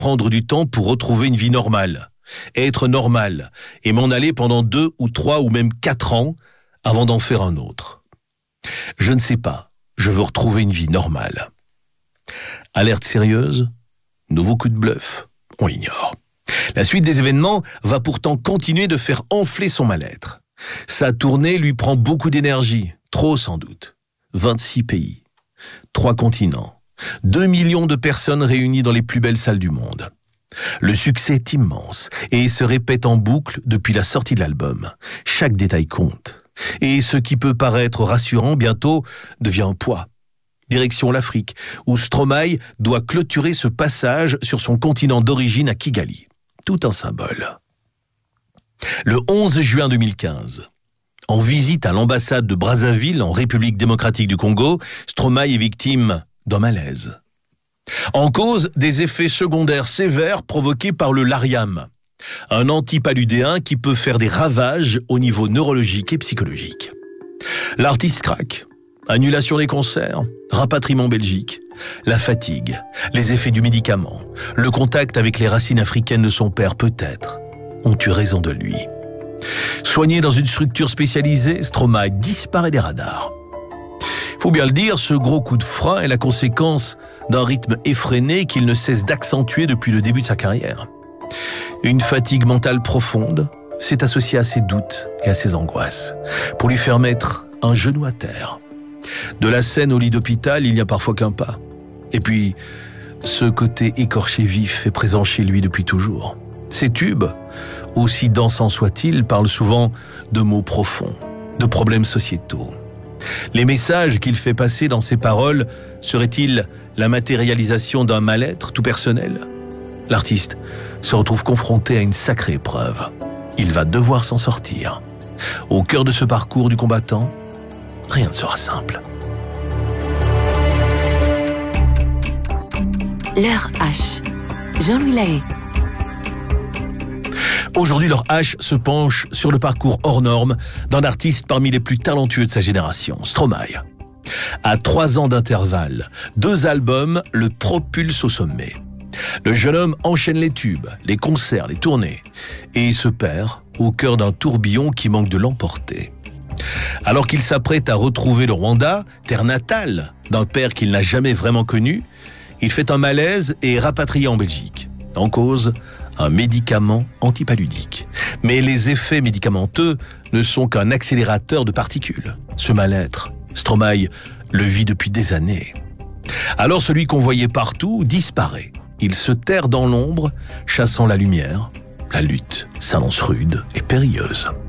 prendre du temps pour retrouver une vie normale, être normal, et m'en aller pendant 2 ou 3 ou même 4 ans avant d'en faire un autre. Je ne sais pas, je veux retrouver une vie normale. Alerte sérieuse, nouveau coup de bluff, on ignore. La suite des événements va pourtant continuer de faire enfler son mal-être. Sa tournée lui prend beaucoup d'énergie, trop sans doute. 26 pays, 3 continents, 2 millions de personnes réunies dans les plus belles salles du monde. Le succès est immense et se répète en boucle depuis la sortie de l'album. Chaque détail compte. Et ce qui peut paraître rassurant bientôt devient un poids. Direction l'Afrique, où Stromae doit clôturer ce passage sur son continent d'origine à Kigali. Tout un symbole. Le 11 juin 2015, en visite à l'ambassade de Brazzaville en République démocratique du Congo, Stromae est victime d'un malaise. En cause, des effets secondaires sévères provoqués par le Lariam, un antipaludéen qui peut faire des ravages au niveau neurologique et psychologique. L'artiste craque. Annulation des concerts, rapatriement en Belgique, la fatigue, les effets du médicament, le contact avec les racines africaines de son père peut-être, ont eu raison de lui. Soigné dans une structure spécialisée, Stromae disparaît des radars. Faut bien le dire, ce gros coup de frein est la conséquence d'un rythme effréné qu'il ne cesse d'accentuer depuis le début de sa carrière. Une fatigue mentale profonde s'est associée à ses doutes et à ses angoisses, pour lui faire mettre un genou à terre. De la scène au lit d'hôpital, il n'y a parfois qu'un pas. Et puis, ce côté écorché vif est présent chez lui depuis toujours. Ses tubes, aussi dansants soient-ils, parlent souvent de mots profonds, de problèmes sociétaux. Les messages qu'il fait passer dans ses paroles seraient-ils la matérialisation d'un mal-être tout personnel ? L'artiste se retrouve confronté à une sacrée épreuve. Il va devoir s'en sortir. Au cœur de ce parcours du combattant, rien ne sera simple. L'heure H. Jean-Louis Lahaye. Aujourd'hui, l'heure H se penche sur le parcours hors norme d'un artiste parmi les plus talentueux de sa génération, Stromae. À 3 ans d'intervalle, 2 albums le propulsent au sommet. Le jeune homme enchaîne les tubes, les concerts, les tournées, et se perd au cœur d'un tourbillon qui manque de l'emporter. Alors qu'il s'apprête à retrouver le Rwanda, terre natale d'un père qu'il n'a jamais vraiment connu, il fait un malaise et est rapatrié en Belgique. En cause, un médicament antipaludique. Mais les effets médicamenteux ne sont qu'un accélérateur de particules. Ce mal-être, Stromae le vit depuis des années. Alors celui qu'on voyait partout disparaît. Il se terre dans l'ombre, chassant la lumière. La lutte s'annonce rude et périlleuse.